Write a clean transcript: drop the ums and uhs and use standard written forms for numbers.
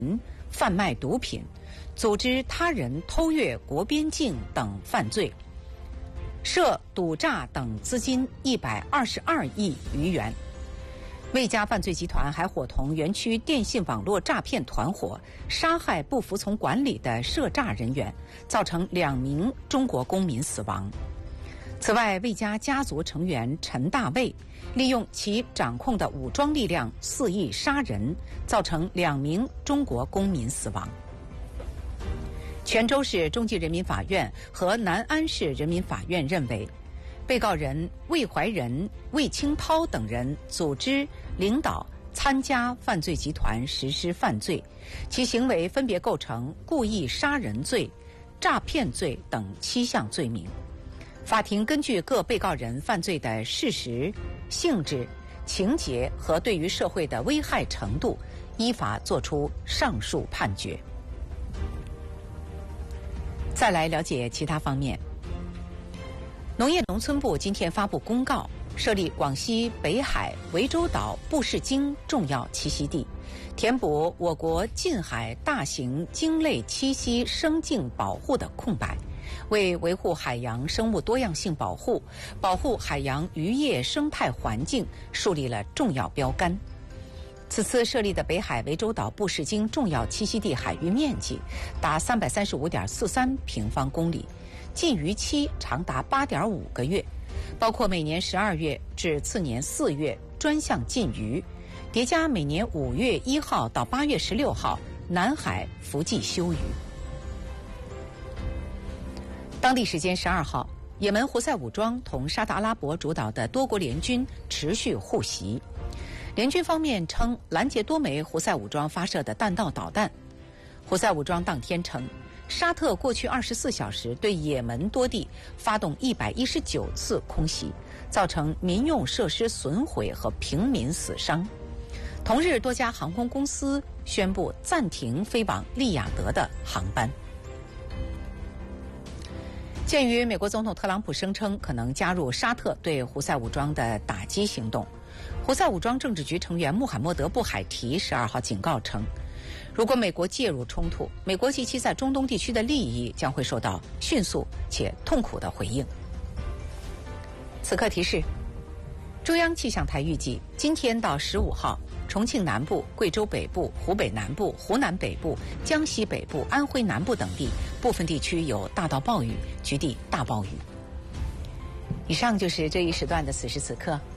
贩卖毒品、组织他人偷越国边境等犯罪，涉赌诈等资金122亿余元。魏家犯罪集团还伙同园区电信网络诈骗团伙，杀害不服从管理的涉诈人员，造成2名中国公民死亡。此外，魏家家族成员陈大卫利用其掌控的武装力量肆意杀人，造成2名中国公民死亡。泉州市中级人民法院和南安市人民法院认为，被告人魏怀仁、魏清涛等人组织、领导、参加犯罪集团实施犯罪，其行为分别构成故意杀人罪、诈骗罪等7项罪名。法庭根据各被告人犯罪的事实、性质、情节和对于社会的危害程度，依法作出上述判决。再来了解其他方面。农业农村部今天发布公告，设立广西北海涠洲岛布氏鲸重要栖息地，填补我国近海大型鲸类栖息生境保护的空白，为维护海洋生物多样性保护、保护海洋渔业生态环境树立了重要标杆。此次设立的北海涠洲岛布氏鲸重要栖息地海域面积达335.43平方公里，禁渔期长达8.5个月，包括每年12月至次年4月专项禁渔，叠加每年5月1号到8月16号南海伏季休渔。当地时间12号，也门胡塞武装同沙特阿拉伯主导的多国联军持续互袭。联军方面称拦截多枚胡塞武装发射的弹道导弹。胡塞武装当天称，沙特过去24小时对也门多地发动119次空袭，造成民用设施损毁和平民死伤。同日，多家航空公司宣布暂停飞往利雅得的航班。鉴于美国总统特朗普声称可能加入沙特对胡塞武装的打击行动，胡塞武装政治局成员穆罕默德·布海提12号警告称，如果美国介入冲突，美国及其在中东地区的利益将会受到迅速且痛苦的回应。此刻提示，中央气象台预计今天到15号，重庆南部、贵州北部、湖北南部、湖南北部、江西北部、安徽南部等地部分地区有大到暴雨，局地大暴雨。以上就是这一时段的此时此刻。